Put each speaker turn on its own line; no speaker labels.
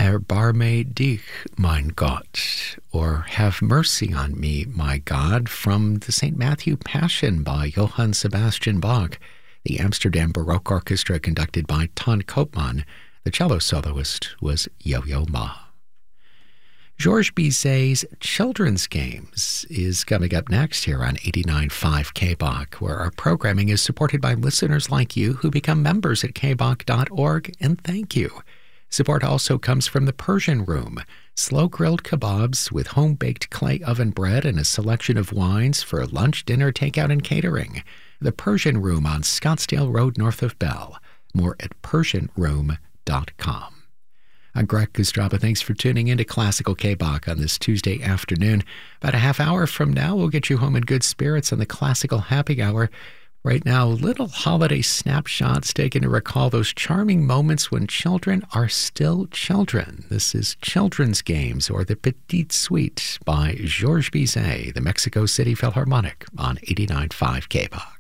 Erbarme dich, mein Gott, or Have Mercy on Me, My God, from the St. Matthew Passion by Johann Sebastian Bach, the Amsterdam Baroque Orchestra conducted by Ton Koopman. The cello soloist was Yo-Yo Ma. Georges Bizet's Children's Games is coming up next here on 89.5 KBach, where our programming is supported by listeners like you who become members at kbach.org, and thank you. Support also comes from the Persian Room, slow-grilled kebabs with home-baked clay oven bread and a selection of wines for lunch, dinner, takeout, and catering. The Persian Room on Scottsdale Road north of Bell. More at PersianRoom.com. I'm Greg Kostraba. Thanks for tuning in to Classical KBach on this Tuesday afternoon. About a half hour from now, we'll get you home in good spirits on the Classical Happy Hour. Right now, little holiday snapshots taken to recall those charming moments when children are still children. This is Children's Games, or the Petite Suite by Georges Bizet, the Mexico City Philharmonic, on 89.5 KBach.